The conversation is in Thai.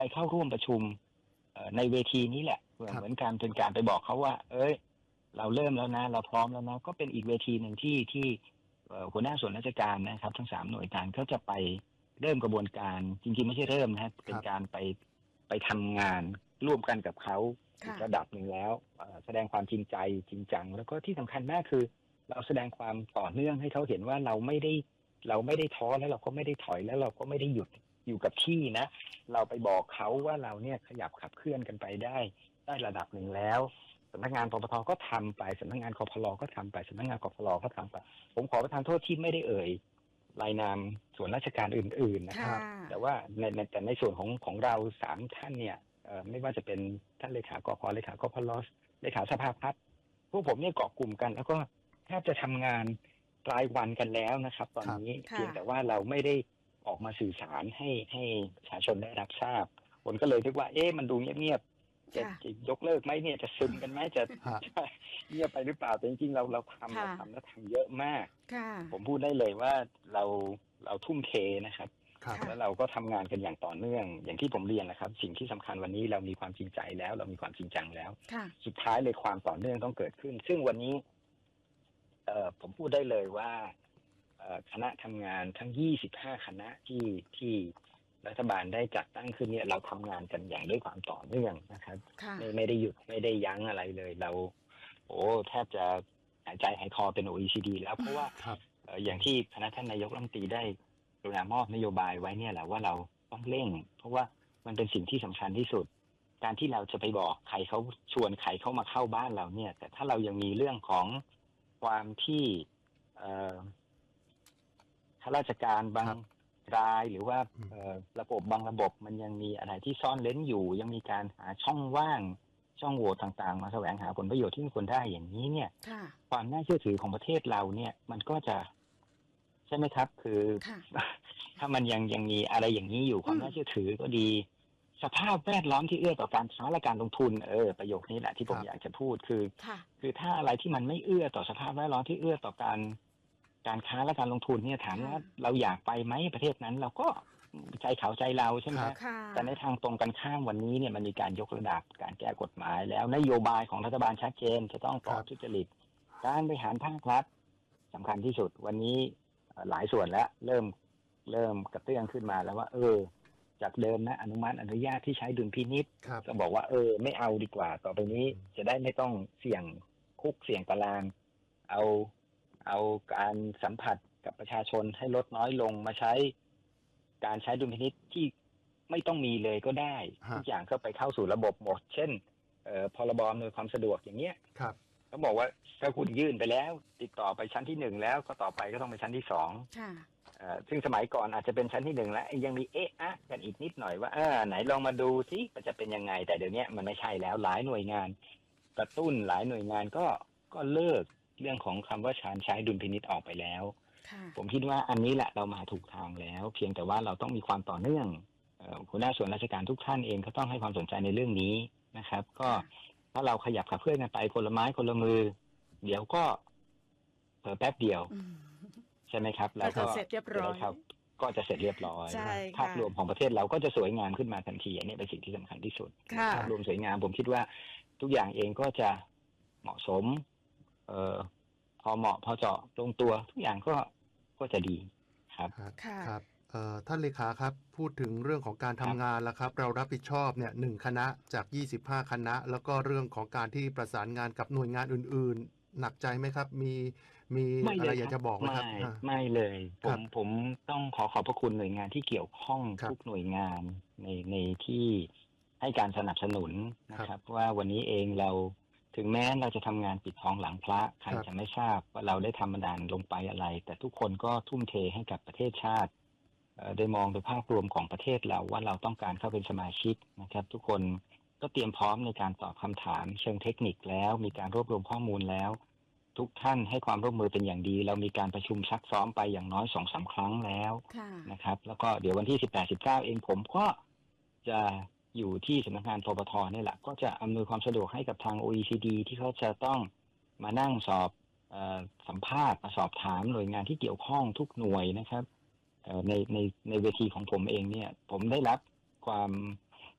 ไปเข้าร่วมประชุมในเวทีนี้แหละเหมือนการเป็นการไปบอกเขาว่าเอ้ยเราเริ่มแล้วนะเราพร้อมแล้วนะก็เป็นอีกเวทีหนึ่งที่หัวหน้าส่วนราชการนะครับทั้ง3หน่วยงานเขาจะไปเริ่มกระบวนการจริงๆไม่ใช่เริ่มนะเป็นการไปทำงานร่วมกันกับเขาระดับหนึ่งแล้วแสดงความจริงใจจริงจังแล้วก็ที่สำคัญมากคือเราแสดงความต่อเนื่องให้เขาเห็นว่าเราไม่ได้ท้อแล้วเราก็ไม่ได้ถอยแล้วเราก็ไม่ได้หยุดอยู่กับที่นะเราไปบอกเขาว่าเราเนี่ยขยับขับเคลื่อนกันไปได้ระดับหนึ่งแล้วสำนักงานปปทก็ทำไปสำนักงานกพลก็ทำไปสำนักงานกพลก็ทำไปผมขอประทานโทษที่ไม่ได้เอ่ยรายนามส่วนราชการอื่นๆนะครับแต่ว่าในส่วนของเรา3ท่านเนี่ยไม่ว่าจะเป็นท่านเลขากพเลขากพลเลขาสภาพัฒน์พวกผมเนี่ยเกาะกลุ่มกันแล้วก็แทบจะทำงานรายวันกันแล้วนะครับตอนนี้เพียงแต่ว่าเราไม่ได้ออกมาสื่อสารให้ประชาชนได้รับทราบคนก็เลยคิดว่ามันดูเงียบๆจะยกเลิกไหมเนี่ยจะซึมกันไหมจะเงียบไปหรือเปล่าแต่จริงๆเราทำแล้วทำเยอะมากผมพูดได้เลยว่าเราทุ่มเทนะครับแล้วเราก็ทำงานกันอย่างต่อเนื่องอย่างที่ผมเรียนนะครับสิ่งที่สำคัญวันนี้เรามีความจริงใจแล้วเรามีความจริงจังแล้วสุดท้ายเลยความต่อเนื่องต้องเกิดขึ้นซึ่งวันนี้ผมพูดได้เลยว่าคณะทำงานทั้ง25คณะที่รัฐบาลได้จัดตั้งขึ้นเนี่ยเราทำงานกันอย่างด้วยความต่อเนื่องนะครับไม่ได้หยุดไม่ได้ยั้งอะไรเลยเราแทบจะหายใจหายคอเป็น OECD แล้วเพราะว่าอย่างที่คณะท่านนายกรัฐมนตรีได้กรุณามอบนโยบายไว้เนี่ยแหละว่าเราต้องเร่งเพราะว่ามันเป็นสิ่งที่สำคัญที่สุดการที่เราจะไปบอกใครเขาชวนใครเข้ามาเข้าบ้านเราเนี่ยแต่ถ้าเรายังมีเรื่องของความที่ข้าราชการบางรายหรือว่าระบบบางระบบมันยังมีอะไรที่ซ่อนเร้นอยู่ยังมีการหาช่องว่างช่องโหว่ต่างๆมาแสวงหาผลประโยชน์ที่ไม่ควรได้อย่างนี้เนี่ยความน่าเชื่อถือของประเทศเราเนี่ยมันก็จะใช่ไหมครับคือถ้ามันยังมีอะไรอย่างนี้อยู่ความน่าเชื่อถือก็ดีสภาพแวดล้อมที่เอื้อต่อการค้าและการลงทุนประโยคนี้แหละที่ผมอยากจะพูดคือถ้าอะไรที่มันไม่เอื้อต่อสภาพแวดล้อมที่เอื้อต่อการค้าและการลงทุนเนี่ยถามว่าเราอยากไปไหมประเทศนั้นเราก็ใจเขาใจเราใช่ไหมแต่ในทางตรงกันข้ามวันนี้เนี่ยมันมีการยกระดับการแก้กฎหมายแล้วนโยบายของรัฐบาลชัดเจนจะต้องปราบทุจริตการบริหารภาครัฐสำคัญที่สุดวันนี้หลายส่วนแล้วเริ่มกระเตื้องขึ้นมาแล้วว่าจากเดิมนะอนุญาตที่ใช้ดุลพินิจก็บอกว่าไม่เอาดีกว่าต่อไปนี้จะได้ไม่ต้องเสี่ยงคุกเสี่ยงตารางเอาการสัมผัสกับประชาชนให้ลดน้อยลงมาใช้การใช้ดุลพินิจที่ไม่ต้องมีเลยก็ได้ทุกอย่างก็ไปเข้าสู่ระบบหมดเช่นพรบอำนวยความสะดวกอย่างเงี้ยเขาบอกว่าถ้าคุณยื่นไปแล้วติดต่อไปชั้นที่1แล้วก็ต่อไปก็ต้องไปชั้นที่2ซึ่งสมัยก่อนอาจจะเป็นชั้นที่1แล้วยังมีกันอีกนิดหน่อยว่าไหนลองมาดูสิมันจะเป็นยังไงแต่เดี๋ยวนี้มันไม่ใช่แล้วหลายหน่วยงานกระตุ้นหลายหน่วยงานก็เลิกเรื่องของคำว่าใช้ดุลพินิจออกไปแล้วผมคิดว่าอันนี้แหละเรามาถูกทางแล้วเพียงแต่ว่าเราต้องมีความต่อเนื่องหัวหน้าส่วนราชการทุกท่านเองก็ต้องให้ความสนใจในเรื่องนี้นะครับก็ถ้าเราขยับขับเคลื่อนกันไปคนละไม้คนละมือเดี๋ยวก็เผลอแป๊บเดียวใช่ไหมครับแล้วก็เสร็จเรียบร้อยก็จะเสร็จเรียบร้อยภาพรวมของประเทศเราก็จะสวยงามขึ้นมาทันทีอันนี้เป็นสิ่งที่สำคัญที่สุดภาพรวมสวยงามผมคิดว่าทุกอย่างเองก็จะเหมาะสมพอเหมาะพอเจาะลงตัวทุกอย่างก็จะดีครับครับท่านเลขาครับพูดถึงเรื่องของการทำงานแล้วครับเรารับผิดชอบเนี่ย1คณะจาก25คณะแล้วก็เรื่องของการที่ประสานงานกับหน่วยงานอื่นๆหนักใจไหมครับมีอะไรอยากจะบอกไหมครับไม่เลยผมต้องขอบพระคุณหน่วยงานที่เกี่ยวข้องทุกหน่วยงานในที่ให้การสนับสนุนนะครับว่าวันนี้เองเราถึงแม้เราจะทำงานปิดทองหลังพระใครจะไม่ทราบว่าเราได้ทำบันดาลลงไปอะไรแต่ทุกคนก็ทุ่มเทให้กับประเทศชาติได้มองโดยภาพรวมของประเทศเราว่าเราต้องการเข้าเป็นสมาชิกนะครับทุกคนก็เตรียมพร้อมในการตอบคำถามเชิงเทคนิคแล้วมีการรวบรวมข้อมูลแล้วทุกท่านให้ความร่วมมือเป็นอย่างดีเรามีการประชุมซักซ้อมไปอย่างน้อย 2-3 ครั้งแล้วนะครับแล้วก็เดี๋ยววันที่ 18-19 เองผมก็จะอยู่ที่สำนักงานปปท.นี่แหละก็จะอำนวยความสะดวกให้กับทาง OECD ที่เขาจะต้องมานั่งสอบสัมภาษณ์มาสอบถามหน่วยงานที่เกี่ยวข้องทุกหน่วยนะครับในเวทีของผมเองเนี่ยผมได้รับความ